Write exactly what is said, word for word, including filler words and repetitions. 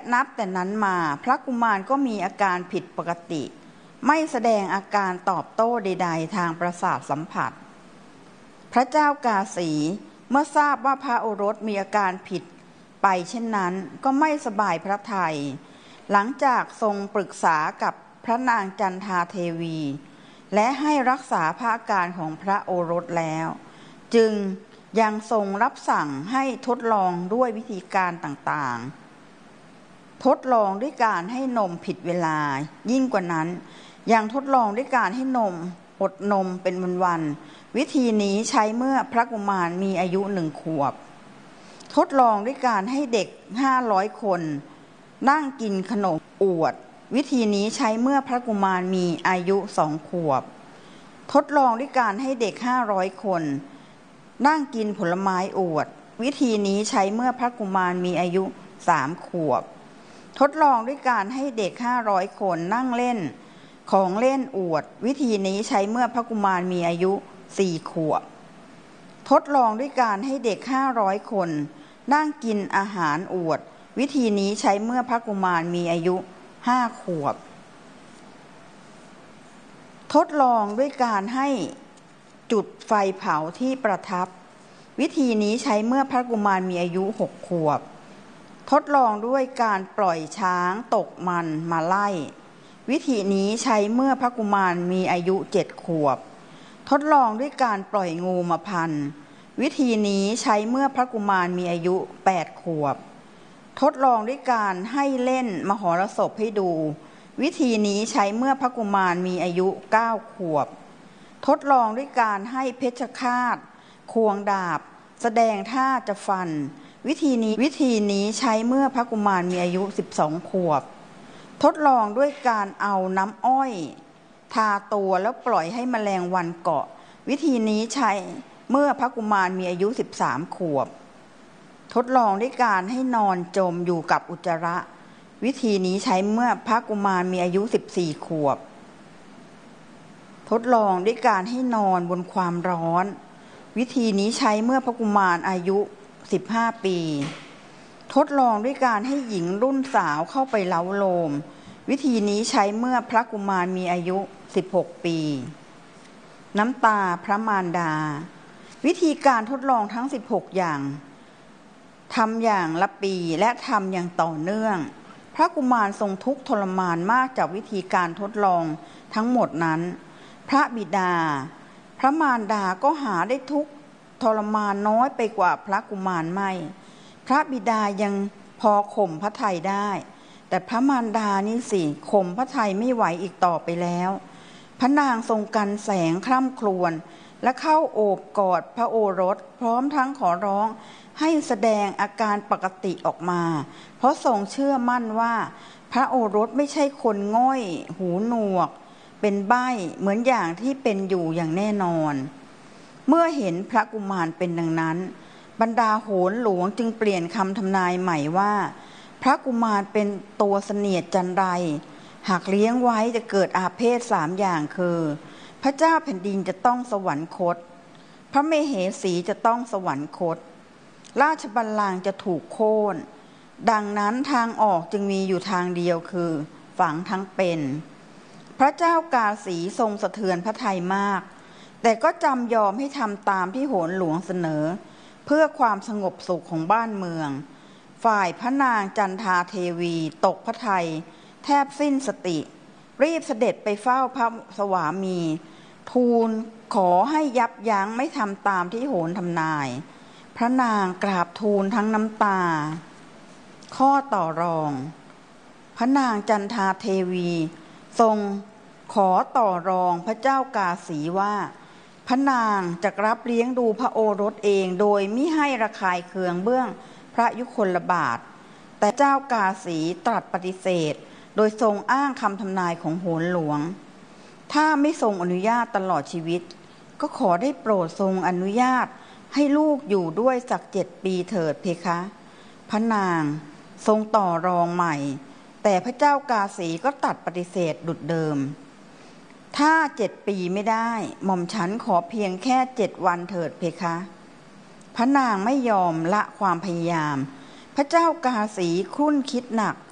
นับแต่นั้นมาพระกุมารก็มีอาการผิดปกติไม่แสดงอาการตอบโต้ใดๆทางประสาทสัมผัสพระเจ้ากาสีเมื่อทราบว่าพระโอรสมีอาการผิดไปเช่นนั้นก็ไม่สบายพระทัยหลังจากทรงปรึกษากับพระนางจันทาเทวีและให้รักษาพระอาการของพระโอรสแล้วจึงยังทรงรับสั่งให้ทดลองด้วยวิธีการต่างๆทดลองด้วยการให้นมผิดเวลายิ่งกว่านั้นยังทดลองด้วยการให้นมอดนมเป็นวันๆวิธีนี้ใช้เมื่อพระกุมารมีอายุหนึ่งขวบทดลองด้วยการให้เด็กห้าร้อยคนนั่งกินขนมอวดวิธีนี้ใช้เมื่อพระกุมารมีอายุสองขวบทดลองด้วยการให้เด็กห้าร้อยคนนั่งกินผลไม้อวดวิธีนี้ใช้เมื่อพระกุมารมีอายุสามขวบทดลองด้วยการให้เด็กห้าร้อยคนนั่งเล่นของเล่นอวดวิธีนี้ใช้เมื่อพระกุมารมีอายุสี่ขวบทดลองด้วยการให้เด็กห้าร้อยคนนั่งกินอาหารอวดวิธีนี้ใช้เมื่อพระกุมารมีอายุห้าขวบทดลองด้วยการให้จุดไฟเผาที่ประทับวิธีนี้ใช้เมื่อพระกุมารมีอายุหกขวบทดลองด้วยการปล่อยช้างตกมันมาไล่วิธีนี้ใช้เมื่อพระกุมารมีอายุเจ็ดขวบทดลองด้วยการปล่อยงูมาพันวิธีนี้ใช้เมื่อพระกุมารมีอายุแปดขวบทดลองด้วยการให้เล่นมหรสพให้ดูวิธีนี้ใช้เมื่อพระกุมารมีอายุเก้าขวบทดลองด้วยการให้เพชฌฆาตควงดาบแสดงท่าจะฟันวิธีนี้วิธีนี้ใช้เมื่อพระกุมารมีอายุสิบสองขวบทดลองด้วยการเอาน้ำอ้อยทาตัวแล้วปล่อยให้แมลงวันเกาะวิธีนี้ใช้เมื่อพระกุมารมีอายุสิบสามขวบทดลองด้วยการให้นอนจมอยู่กับอุจจาระวิธีนี้ใช้เมื่อพระกุมารมีอายุสิบสี่ขวบทดลองด้วยการให้นอนบนความร้อนวิธีนี้ใช้เมื่อพระกุมารอายุสิบห้าปีทดลองด้วยการให้หญิงรุ่นสาวเข้าไปเล้าโลมวิธีนี้ใช้เมื่อพระกุมารมีอายุสิบหกปีน้ำตาพระมารดาวิธีการทดลองทั้งสิบหกอย่างทำอย่างละปีและทำอย่างต่อเนื่องพระกุมารทรงทุกข์ทรมานมากจากวิธีการทดลองทั้งหมดนั้นพระบิดาพระมารดาก็หาได้ทุกข์ทรมานน้อยไปกว่าพระกุมารไม่พระบิดายังพอข่มพระทัยได้แต่พระมารดานี่สิข่มพระทัยไม่ไหวอีกต่อไปแล้วพระนางทรงกันแสงคร่ำครวญและเข้าโอบกอดพระโอรสพร้อมทั้งขอร้องให้แสดงอาการปกติออกมาเพราะทรงเชื่อมั่นว่าพระโอรสไม่ใช่คนง่อยหูหนวกเป็นใบ้เหมือนอย่างที่เป็นอยู่อย่างแน่นอนเมื่อเห็นพระกุมารเป็นดังนั้นบรรดาโหรหลวงจึงเปลี่ยนคำทำนายใหม่ว่าพระกุมารเป็นตัวเสนียดจันไรหากเลี้ยงไว้จะเกิดอาเพศสามอย่างคือพระเจ้าแผ่นดินจะต้องสวรรคตพระมเหสีจะต้องสวรรคตราชบัลลังก์จะถูกโค่นดังนั้นทางออกจึงมีอยู่ทางเดียวคือฝังทั้งเป็นพระเจ้ากาสีทรงสะเทือนพระทัยมากแต่ก็จำยอมให้ทำตามที่โหรหลวงเสนอเพื่อความสงบสุขของบ้านเมืองฝ่ายพระนางจันทาเทวีตกพระทัยแทบสิ้นสติรีบเสด็จไปเฝ้าพระสวามีทูลขอให้ยับยั้งไม่ทำตามที่โหรทำนายพระนางกราบทูลทั้งน้ำตาข้อต่อรองพระนางจันทาเทวีทรงขอต่อรองพระเจ้ากาสีว่าพระนางจะรับเลี้ยงดูพระโอรสเองโดยมิให้ระคายเคืองเบื้องพระยุคลบาทแต่เจ้ากาสีตรัสปฏิเสธโดยทรงอ้างคำทำนายของโหรหลวงถ้าไม่ทรงอนุญาตตลอดชีวิตก็ขอได้โปรดทรงอนุญาตให้ลูกอยู่ด้วยสักเจ็ดปีเถิดเพคะพระนางทรงต่อรองใหม่แต่พระเจ้ากาสีก็ตัดปฏิเสธดุจเดิมถ้าเจ็ดปีไม่ได้หม่อมฉันขอเพียงแค่เจ็ดวันเถิดเพคะพระนางไม่ยอมละความพยายามพระเจ้ากาสีครุ่นคิดหนัก